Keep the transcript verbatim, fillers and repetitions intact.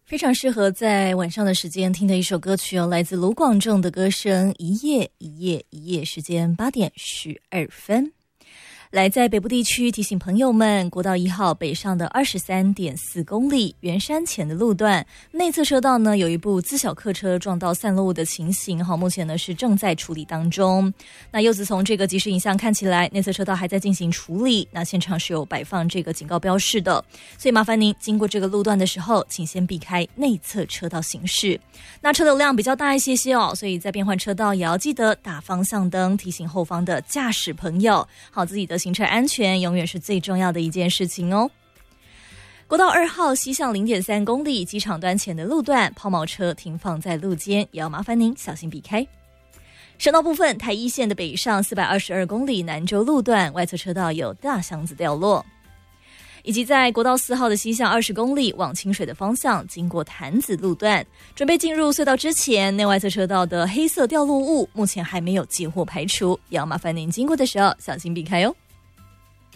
非常适合在晚上的时间听的一首歌曲哦，来自卢广仲的歌声《一夜一夜一夜》，时间八点十二分。来在北部地区提醒朋友们，国道一号北上的 二十三点四公里圆山前的路段内侧车道呢，有一部自小客车撞到散落物的情形，好，目前呢是正在处理当中。那柚子从这个即时影像看起来，内侧车道还在进行处理，那现场是有摆放这个警告标示的，所以麻烦您经过这个路段的时候，请先避开内侧车道行驶。那车流量比较大一些些哦，所以在变换车道也要记得打方向灯，提醒后方的驾驶朋友，好，自己的行车安全永远是最重要的一件事情哦。国道二号西向 零点三公里机场端前的路段，抛锚车停放在路肩，也要麻烦您小心避开。省道部分，台一线的北上四百二十二公里南州路段外侧车道有大箱子掉落，以及在国道四号的西向二十公里往清水的方向，经过潭子路段，准备进入隧道之前，内外侧车道的黑色掉落物目前还没有接获排除，也要麻烦您经过的时候小心避开哦。